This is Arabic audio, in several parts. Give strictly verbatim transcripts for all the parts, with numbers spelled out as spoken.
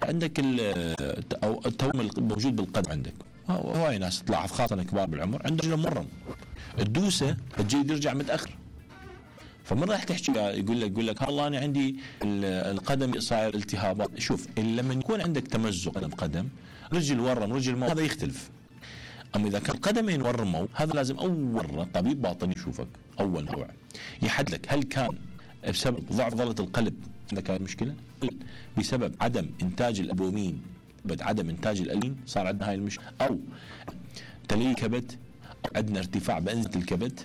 عندك أو التورم موجود بالقدم عندك، هواي ناس تلاحظ خاصة كبار بالعمر عنده رجل مرم، الدوسة الجيد يرجع متأخر. فمن راح تحكي يقول لك يقول لك والله أنا عندي القدم صاير التهابات. شوف لما يكون عندك تمزق قدم قدم رجل ورم رجل مو هذا يختلف. أما إذا كان قدمين ورموا هذا لازم أول طبيب باطني يشوفك أول نوع يحدد لك هل كان بسبب ضعف عضلة القلب عندك هاي المشكلة، بسبب عدم إنتاج الألبومين، بعد عدم إنتاج الألين صار عندنا هاي المشكلة، أو تلي كبد، عندنا ارتفاع بأنزة الكبد،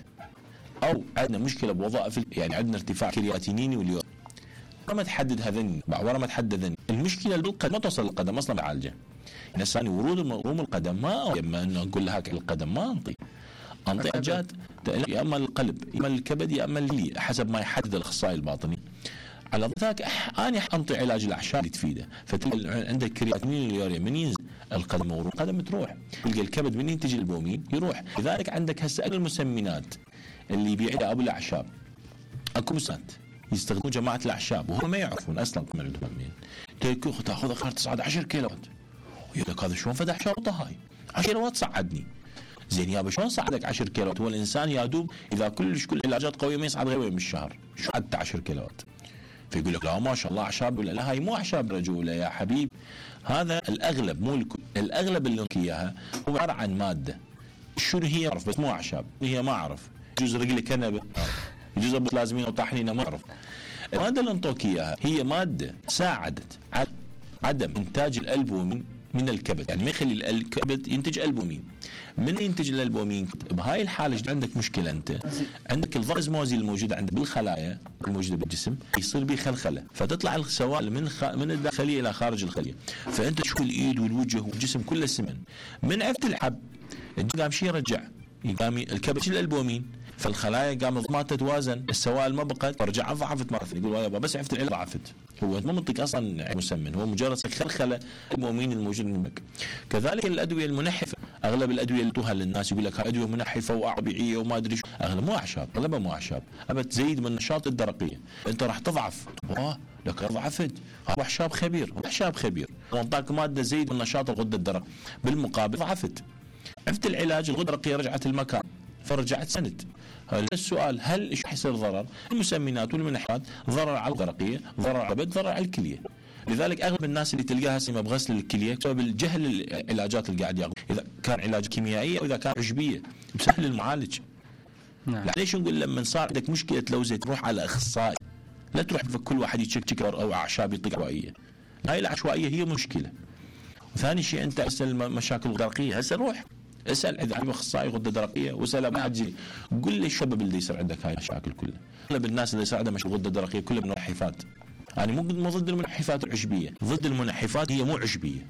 أو عندنا مشكلة بوظائف يعني عندنا ارتفاع كرياتينيني واليورين. ولا ما تحدد هذني ولا ما تحدد هذني المشكلة بالقدم ما توصل القدم أصلا بعالجه. نساني ورود روم القدم ما لما انه اقول لها القدم ما انطي انطي حاجات يا اما القلب يا اما الكبد يا اما اللي حسب ما يحدد الاخصائي الباطني. على ذاك انا انطي علاج الاعشاب اللي تفيده. فعندك كرياتينين اليوريا من ينزل القدم ورود القدم تروح، تلقى الكبد من ينتج البومين يروح. لذلك عندك هسه المسمنات اللي يبيعها ابو الاعشاب اكو مسات يستخدمون جماعه الاعشاب وهم ما يعرفون اصلا من عندهم منين. تاخذ تاخذ اخر تصعد عشرة كيلوات يقول لك هذا شلون فتح شرطه هاي عشرة كيلوات صعدني. زين يابا شلون صعدك عشرة كيلوات؟ هو الانسان يادوب اذا كلش كل علاجات قويه ما يصعد غير من الشهر، شو عدت عشرة كيلوات؟ فيقول لك لا ما شاء الله اعشاب، ولا لا هاي مو اعشاب رجوله يا حبيب. هذا الاغلب مو الكل، الاغلب اللي نحكي اياها هو عباره عن ماده. شنو هي اعرف بس مو اعشاب، هي ما اعرف، يجوز رجلي كنبه، يجوز ابو لازمين وطحنينه ما اعرف. الماده اللي نعطوك اياها هي ماده ساعدت على عدم انتاج الالبومين من الكبد، يعني ما يخلي الكبد ينتج البومين. من ينتج الالبومين بهاي الحاله عندك مشكله، انت عندك الفازموزي الموجود عندك بالخلايا الموجوده بالجسم يصير به خلخله، فتطلع السوائل من خ... من الداخليه الى خارج الخليه، فانت تشوف الايد والوجه والجسم كله سمن. من عفت الحب قام شيء رجع قام الكبد شيل الالبومين، فالخلايا قامت ما تتوازن، السوائل ما بقت، فرجع ضعفت مره ثانيه. يقول يابا بس عرفت العلاج ضعفت، هو ما منطق اصلا مسمن، هو مجرد خلخله البومين الموجود منك. كذلك الادويه المنحفه، اغلب الادويه اللي توها للناس يقول لك ادويه منحفه وطبيعيه وما ادري شو، اغلب مو اعشاب، اغلبها مو اعشاب، ابى تزيد من نشاط الدرقيه، انت راح تضعف. واه لك ضعفت، هو اعشاب خبير، اعشاب خبير وانطاك ماده زيد من نشاط الغده الدرقيه، بالمقابل ضعفت. عرفت العلاج الغده الدرقيه رجعت المكان فرجعت سند. السؤال هل ايش يحصل ضرر؟ المسمنات والمنحات ضرر على الدرقيه، ضرر على الكبد، ضرر على الكليه. لذلك اغلب الناس اللي تلقاها سمه بغسل الكليه بسبب الجهل العلاجات اللي قاعد ياخذ، اذا كان علاج كيميائيه او اذا كان عشبيه بسهل المعالج. نعم. ليش نقول لما صار عندك مشكله لوزه تروح على اخصائي، لا تروح كل واحد يتشكك او اعشاب يطق عشوائيه. هاي العشوائيه هي مشكله. وثاني شيء انت اسال مشاكل الدرقيه، هسه روح اسال اذا اخصائي غده درقيه واسال ابو حجي قل لي السبب اللي يصير عندك هاي المشاكل كلها. اغلب الناس اللي يصير عندها مشاكل غده درقيه كلها منحفات. انا يعني مو ضد المنحفات العشبيه، ضد المنحفات هي مو عشبيه.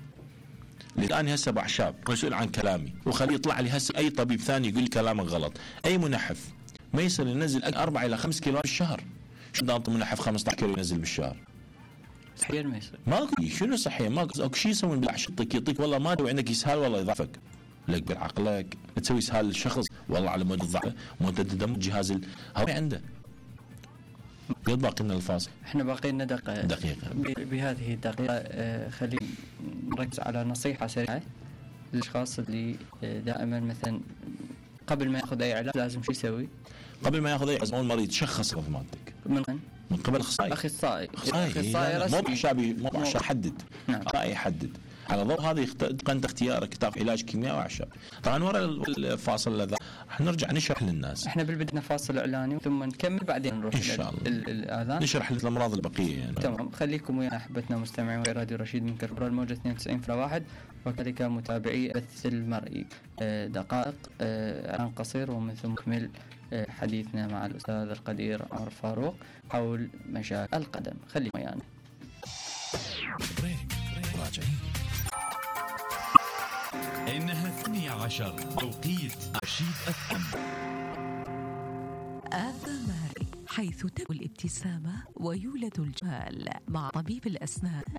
لان هسه باعشاب مسؤول عن كلامي وخليه يطلع لي هسه اي طبيب ثاني يقول لي كلامك غلط. اي منحف ما يصير ينزل أربعة الى خمسة كيلو بالشهر. شو دانط منحف خمسة عشر كيلو ينزل بالشهر؟ صحيح ما يصير. ماكو شنو صحيح، ماكو اكو شيء يسوون بالاعشاب، يعطيك يعطيك والله ما ادري عندك اسهال والله يضعفك. لك بعقلك تسوي اسهال للشخص والله على مود الضعف مود الدم الجهاز هذا عنده. قد باقي لنا الفاصل، احنا باقي لنا دقيقه دقيقه بهذه الدقيقه آه خلينا نركز على نصيحه سريعه للاشخاص اللي دائما مثلا قبل ما ياخذ اي علاج لازم شو يسوي؟ قبل ما ياخذ اي علاج المريض شخص رضماتك من من قبل اخصائي اخصائي اخصائي رسمي، مو بحسابي مو بعشان يحدد. نعم. اي يحدد على ضوء هذا انت اختيارك تاخذ علاج كيميائي واعشاب. طبعا ورا الفاصل هذا راح نرجع نشرح للناس. احنا بالبدايه فاصل اعلاني ثم نكمل بعدين نروح ان شاء الله الاذان نشرح الامراض البقيه يعني. تمام، خليكم ويا احبتنا مستمعين راديو رشيد من كربلاء الموجه اثنين وتسعين فاصلة واحد وكذلك متابعي بث المرئي. دقائق اعلان قصير ومن ثم نكمل حديثنا مع الاستاذ القدير عمر فاروق حول مشاكل القدم. خليكم ويانا. راجعين. إنها الثانية عشر توقيت رشيد أف أم. آفاماري، حيث تبدو الابتسامة ويولد الجمال، مع طبيب الأسنان